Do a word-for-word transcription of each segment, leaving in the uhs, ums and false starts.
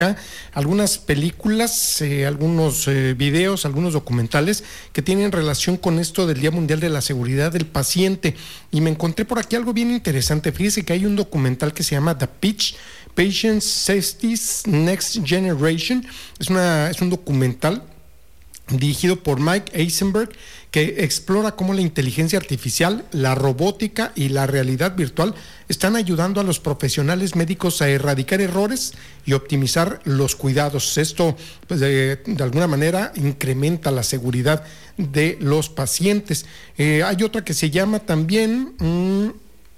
algunas películas, eh, algunos eh, videos, algunos documentales que tienen relación con esto del Día Mundial de la Seguridad del Paciente. Y me encontré por aquí algo bien interesante. Fíjese que hay un documental que se llama The Pitch, Patient Safety's Next Generation. Es, una, es un documental dirigido por Mike Eisenberg, que explora cómo la inteligencia artificial, la robótica y la realidad virtual están ayudando a los profesionales médicos a erradicar errores y optimizar los cuidados. Esto, pues, de, de alguna manera incrementa la seguridad de los pacientes. Eh, hay otra que se llama también... Mmm,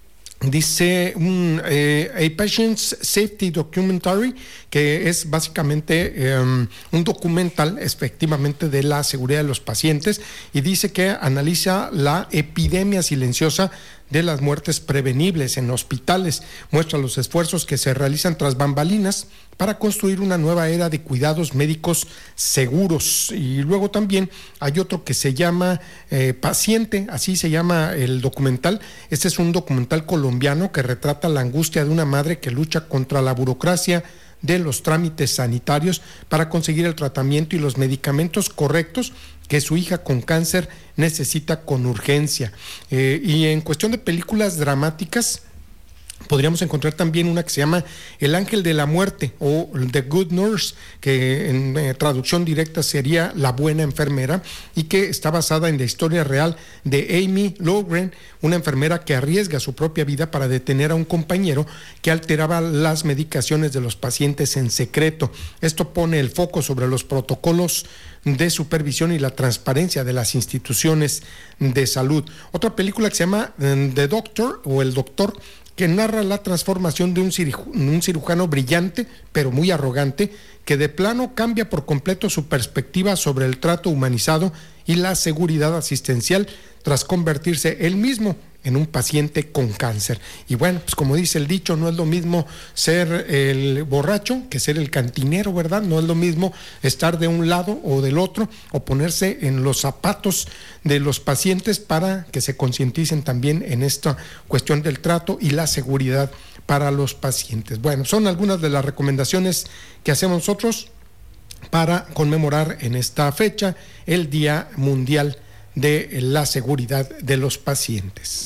Dice un eh, A Patient's Safety Documentary, que es básicamente eh, un documental efectivamente de la seguridad de los pacientes, y dice que analiza la epidemia silenciosa de las muertes prevenibles en hospitales, muestra los esfuerzos que se realizan tras bambalinas para construir una nueva era de cuidados médicos seguros. Y luego también hay otro que se llama eh, Paciente, así se llama el documental. Este es un documental colombiano que retrata la angustia de una madre que lucha contra la burocracia de los trámites sanitarios para conseguir el tratamiento y los medicamentos correctos que su hija con cáncer necesita con urgencia. Eh, y en cuestión de películas dramáticas, podríamos encontrar también una que se llama El Ángel de la Muerte o The Good Nurse, que en eh, traducción directa sería La Buena Enfermera, y que está basada en la historia real de Amy Lowgren, una enfermera que arriesga su propia vida para detener a un compañero que alteraba las medicaciones de los pacientes en secreto. Esto pone el foco sobre los protocolos de supervisión y la transparencia de las instituciones de salud. Otra película que se llama The Doctor o El Doctor, que narra la transformación de un, ciruj- un cirujano brillante, pero muy arrogante, que de plano cambia por completo su perspectiva sobre el trato humanizado y la seguridad asistencial tras convertirse él mismo en un paciente con cáncer. Y bueno, pues como dice el dicho, no es lo mismo ser el borracho que ser el cantinero, ¿verdad? No es lo mismo estar de un lado o del otro, o ponerse en los zapatos de los pacientes para que se concienticen también en esta cuestión del trato y la seguridad para los pacientes. Bueno, son algunas de las recomendaciones que hacemos nosotros para conmemorar en esta fecha el Día Mundial de la Seguridad de los Pacientes.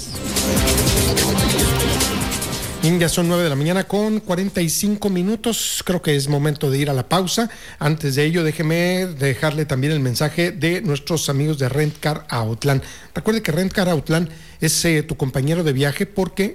Ya son nueve de la mañana con cuarenta y cinco minutos. Creo que es momento de ir a la pausa. Antes de ello, déjeme dejarle también el mensaje de nuestros amigos de Rent Car Outland. Recuerde que Rent Car Outland es eh, tu compañero de viaje, porque